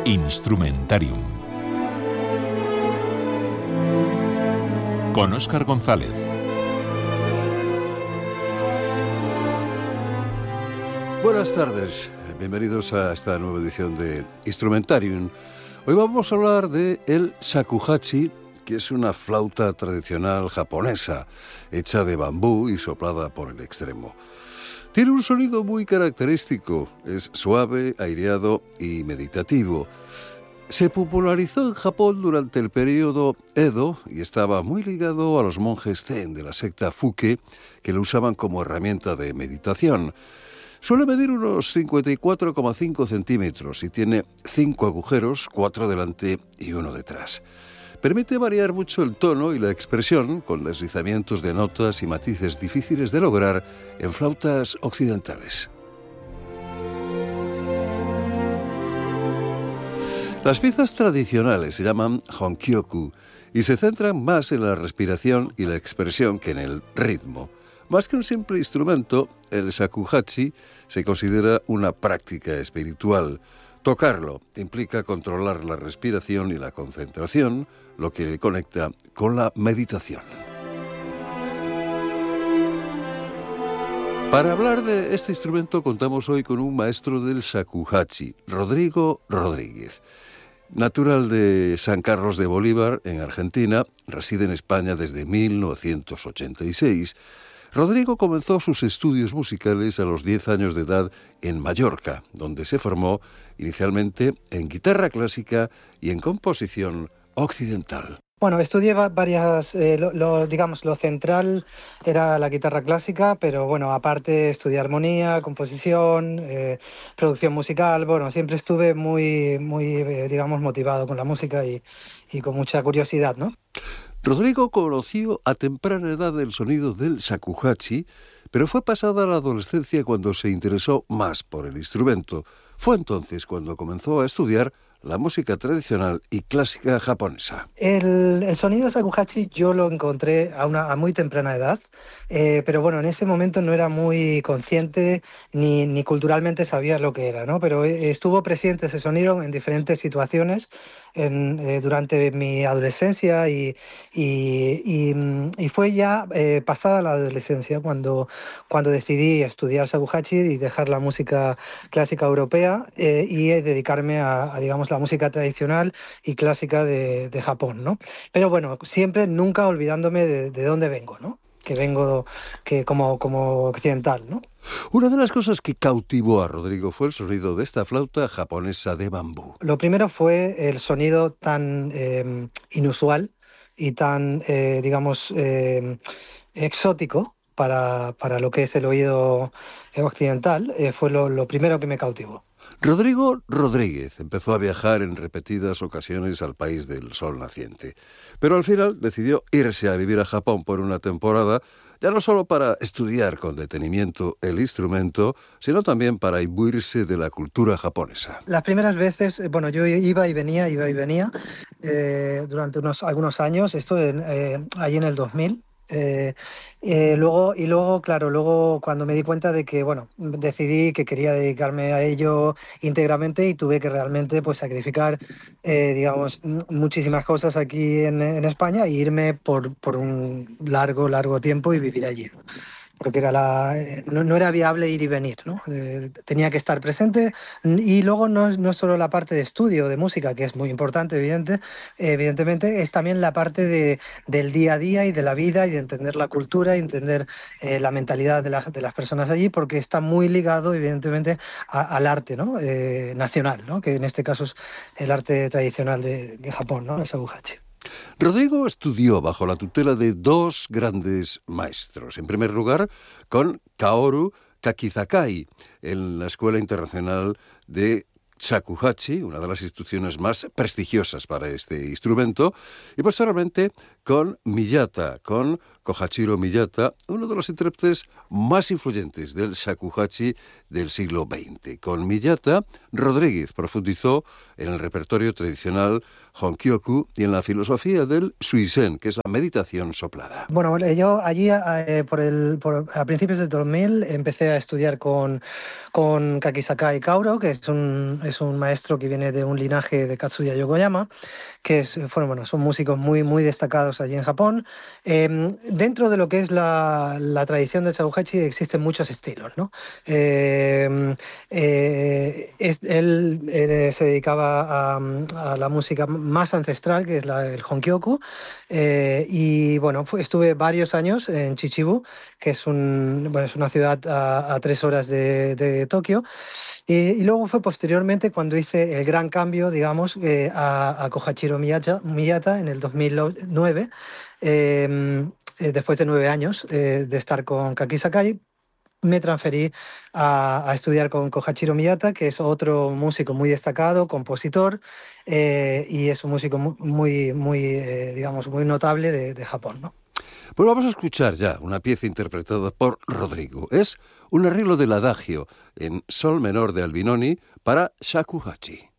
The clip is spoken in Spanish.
Instrumentarium con Óscar González. Buenas tardes, bienvenidos a esta nueva edición de Instrumentarium. Hoy vamos a hablar de el shakuhachi, que es una flauta tradicional japonesa, hecha de bambú y soplada por el extremo. Tiene un sonido muy característico, es suave, aireado y meditativo. Se popularizó en Japón durante el periodo Edo y estaba muy ligado a los monjes zen de la secta Fuke, que lo usaban como herramienta de meditación. Suele medir unos 54,5 centímetros y tiene 5 agujeros, 4 delante y 1 detrás. Permite variar mucho el tono y la expresión con deslizamientos de notas y matices difíciles de lograr en flautas occidentales. Las piezas tradicionales se llaman honkyoku y se centran más en la respiración y la expresión que en el ritmo. Más que un simple instrumento, el shakuhachi se considera una práctica espiritual. Tocarlo implica controlar la respiración y la concentración, lo que le conecta con la meditación. Para hablar de este instrumento contamos hoy con un maestro del shakuhachi, Rodrigo Rodríguez. Natural de San Carlos de Bolívar, en Argentina, reside en España desde 1986. Rodrigo comenzó sus estudios musicales a los 10 años de edad en Mallorca, donde se formó inicialmente en guitarra clásica y en composición occidental. Bueno, estudié varias, lo central era la guitarra clásica, pero bueno, aparte estudié armonía, composición, producción musical. Bueno, siempre estuve muy motivado con la música y con mucha curiosidad, ¿no? Rodrigo conoció a temprana edad el sonido del shakuhachi, pero fue pasada la adolescencia cuando se interesó más por el instrumento. Fue entonces cuando comenzó a estudiar la música tradicional y clásica japonesa. El sonido shakuhachi yo lo encontré a muy temprana edad, pero bueno, en ese momento no era muy consciente ni culturalmente sabía lo que era, ¿no? Pero estuvo presente ese sonido en diferentes situaciones durante mi adolescencia y fue ya pasada la adolescencia cuando decidí estudiar shakuhachi y dejar la música clásica europea y dedicarme a digamos, la música tradicional y clásica de Japón, ¿no? Pero bueno, siempre, nunca olvidándome de dónde vengo, ¿no? Que vengo como occidental, ¿no? Una de las cosas que cautivó a Rodrigo fue el sonido de esta flauta japonesa de bambú. Lo primero fue el sonido tan inusual y tan, exótico para lo que es el oído occidental. Fue lo primero que me cautivó. Rodrigo Rodríguez empezó a viajar en repetidas ocasiones al país del sol naciente, pero al final decidió irse a vivir a Japón por una temporada, ya no solo para estudiar con detenimiento el instrumento, sino también para imbuirse de la cultura japonesa. Las primeras veces, bueno, yo iba y venía durante algunos años, esto allí en el 2000. Luego cuando me di cuenta de que, bueno, decidí que quería dedicarme a ello íntegramente y tuve que realmente pues sacrificar, muchísimas cosas aquí en España e irme por un largo tiempo y vivir allí, ¿no? Porque no era viable ir y venir, ¿no? Tenía que estar presente y luego no es solo la parte de estudio de música, que es muy importante, evidentemente, es también la parte del día a día y de la vida y de entender la cultura y entender la mentalidad de las personas allí, porque está muy ligado, evidentemente, al arte, ¿no? Nacional, ¿no? Que en este caso es el arte tradicional de Japón, ¿no? El shakuhachi. Rodrigo estudió bajo la tutela de dos grandes maestros. En primer lugar, con Kaoru Kakizakai, en la Escuela Internacional de shakuhachi, una de las instituciones más prestigiosas para este instrumento, y posteriormente con Miyata, con Kohachiro Miyata, uno de los intérpretes más influyentes del shakuhachi del siglo XX. Con Miyata, Rodríguez profundizó en el repertorio tradicional Honkyoku y en la filosofía del Suizen, que es la meditación soplada. Bueno, yo allí a principios del 2000 empecé a estudiar con Kakisakai Kauro, que es un maestro que viene de un linaje de Katsuya Yokoyama, que son músicos muy, muy destacados allí en Japón. Dentro de lo que es la tradición del shakuhachi existen muchos estilos, ¿no? Él se dedicaba a la música más ancestral, que es el Honkyoku, y bueno, estuve varios años en Chichibu, que es una ciudad a 3 horas de Tokio, y luego fue posteriormente cuando hice el gran cambio, digamos, a Kohachiro Miyata en el 2009, después de 9 años de estar con Kaki Sakai. Me transferí a estudiar con Kohachiro Miyata, que es otro músico muy destacado, compositor, y es un músico digamos, muy notable de Japón, ¿no? Pues vamos a escuchar ya una pieza interpretada por Rodrigo. Es un arreglo del adagio en sol menor de Albinoni para shakuhachi.